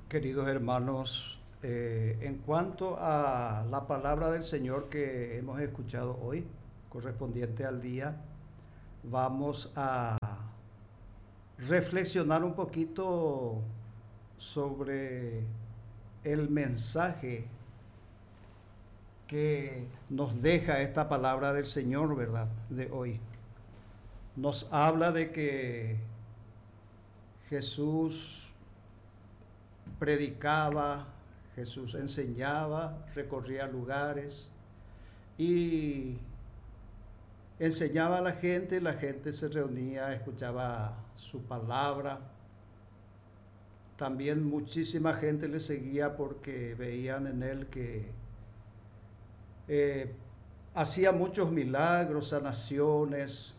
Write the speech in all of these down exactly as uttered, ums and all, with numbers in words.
Queridos hermanos, eh, en cuanto a la palabra del Señor que hemos escuchado hoy, correspondiente al día, vamos a reflexionar un poquito sobre el mensaje que nos deja esta palabra del Señor, ¿verdad?, de hoy. Nos habla de que Jesús predicaba, Jesús enseñaba, recorría lugares y enseñaba a la gente, la gente se reunía, escuchaba su palabra. También muchísima gente le seguía porque veían en él que eh, hacía muchos milagros, sanaciones,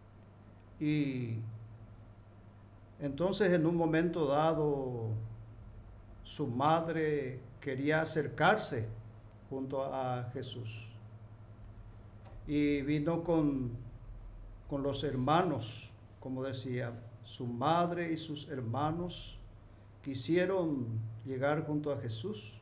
y entonces en un momento dado su madre quería acercarse junto a Jesús y vino con, con los hermanos, como decía, su madre y sus hermanos quisieron llegar junto a Jesús.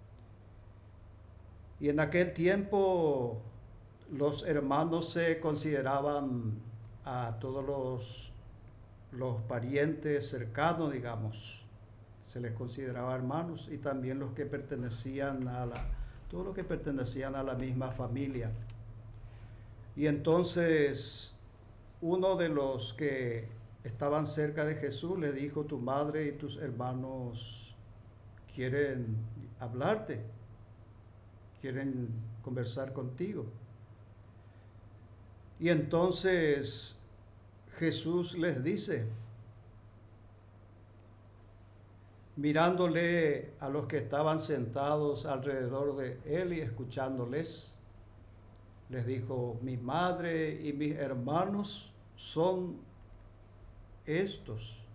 Y en aquel tiempo los hermanos se consideraban a todos los, los parientes cercanos, digamos, se les consideraba hermanos, y también los que pertenecían a la, todos los que pertenecían a la misma familia. Y entonces uno de los que estaban cerca de Jesús le dijo: tu madre y tus hermanos quieren hablarte, quieren conversar contigo. Y entonces Jesús les dice, mirándole a los que estaban sentados alrededor de él y escuchándoles, les dijo: mi madre y mis hermanos son estos,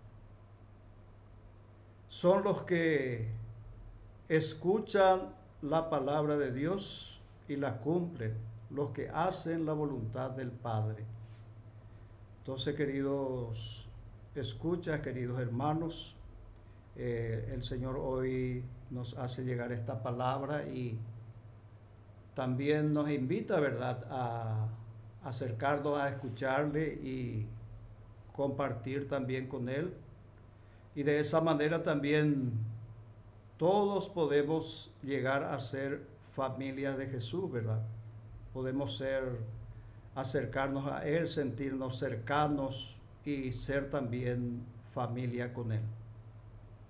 son los que escuchan la palabra de Dios y la cumplen, los que hacen la voluntad del Padre. Entonces, queridos escuchas, queridos hermanos, eh, el Señor hoy nos hace llegar esta palabra y también nos invita, ¿verdad?, a acercarnos a escucharle y compartir también con Él. Y de esa manera también todos podemos llegar a ser familias de Jesús, ¿verdad? Podemos ser, acercarnos a Él, sentirnos cercanos y ser también familia con Él.